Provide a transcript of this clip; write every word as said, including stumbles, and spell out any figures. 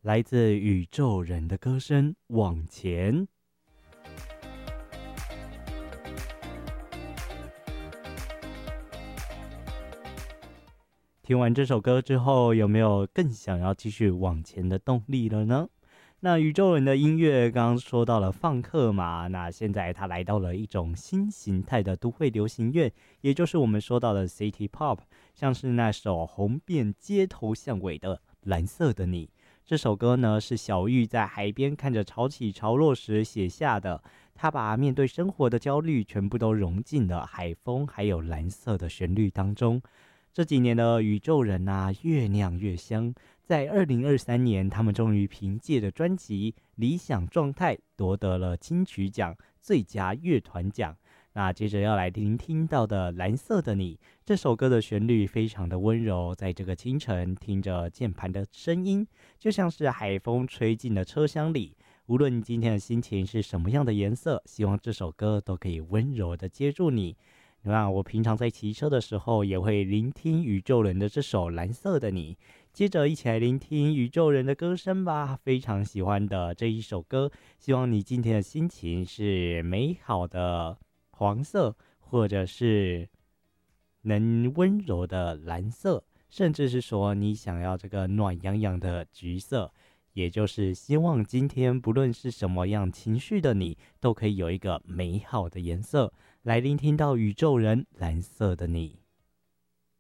来自宇宙人的歌声《往前》。听完这首歌之后，有没有更想要继续往前的动力了呢？那宇宙人的音乐刚刚说到了放克嘛，那现在它来到了一种新形态的都会流行乐，也就是我们说到的 City Pop， 像是那首红遍街头巷尾的《蓝色的你》。这首歌呢是小玉在海边看着潮起潮落时写下的，他把面对生活的焦虑全部都融进了海风还有蓝色的旋律当中。这几年的宇宙人啊，越酿越香。在二零二三年，他们终于凭借着专辑《理想状态》夺得了金曲奖最佳乐团奖。那接着要来聆听到的《蓝色的你》这首歌的旋律非常的温柔，在这个清晨听着键盘的声音，就像是海风吹进了车厢里。无论今天的心情是什么样的颜色，希望这首歌都可以温柔的接住你。那我平常在骑车的时候也会聆听宇宙人的这首《蓝色的你》，接着一起来聆听宇宙人的歌声吧。非常喜欢的这一首歌，希望你今天的心情是美好的黄色，或者是能温柔的蓝色，甚至是说你想要这个暖洋洋的橘色，也就是希望今天不论是什么样情绪的你，都可以有一个美好的颜色。来聆听到宇宙人蓝色的你。